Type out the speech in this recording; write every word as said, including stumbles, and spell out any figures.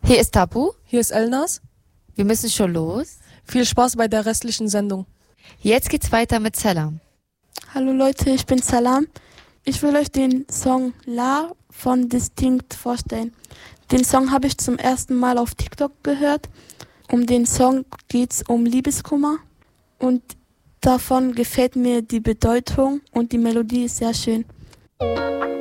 Hier ist Tabu. Hier ist Elnas. Wir müssen schon los. Viel Spaß bei der restlichen Sendung. Jetzt geht's weiter mit Salam. Hallo Leute, ich bin Salam. Ich will euch den Song La von Distinct vorstellen. Den Song habe ich zum ersten Mal auf TikTok gehört. Um den Song geht's um Liebeskummer und davon gefällt mir die Bedeutung und die Melodie ist sehr schön.